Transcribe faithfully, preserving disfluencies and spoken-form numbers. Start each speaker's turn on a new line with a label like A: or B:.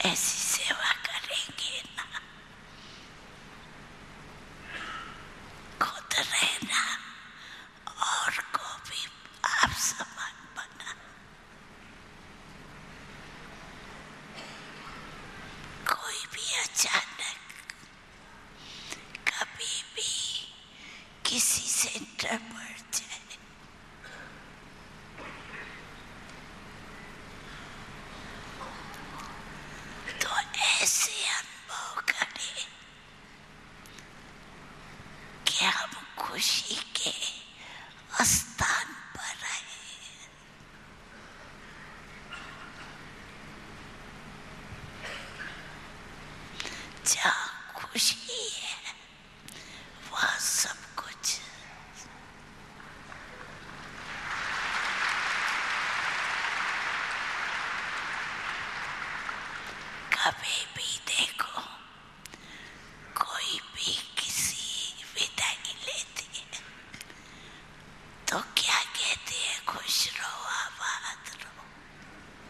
A: ऐसी सेवा करेंगे ना, खुद रहना और को भी आप समान बना। कोई भी अचानक कभी भी किसी से डर पड़ जाए तो ऐसे अनुभव करें कि हम खुशी के स्थान पर आए। जहाँ खुशी है वहाँ सब कुछ। कभी भी देखो कोई भी किसी विदाई लेती है तो क्या कहते हैं, खुश रहो